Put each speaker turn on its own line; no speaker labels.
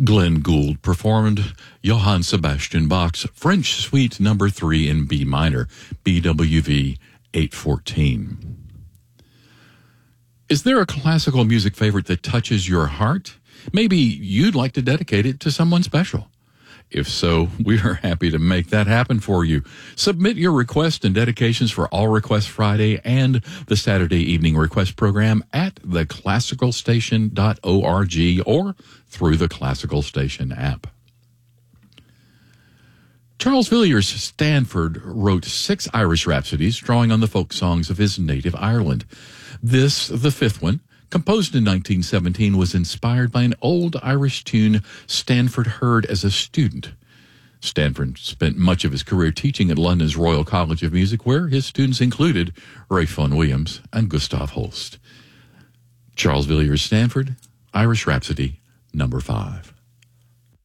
Glenn Gould performed Johann Sebastian Bach's French Suite No. 3 in B minor, BWV 814. Is there a classical music favorite that touches your heart? Maybe you'd like to dedicate it to someone special. If so, we are happy to make that happen for you. Submit your requests and dedications for All Request Friday and the Saturday Evening Request Program at theclassicalstation.org or through the Classical Station app. Charles Villiers Stanford wrote 6 Irish rhapsodies drawing on the folk songs of his native Ireland. This, the 5th one, composed in 1917, was inspired by an old Irish tune Stanford heard as a student. Stanford spent much of his career teaching at London's Royal College of Music, where his students included Ralph Vaughan Williams and Gustav Holst. Charles Villiers Stanford, Irish Rhapsody, No. 5.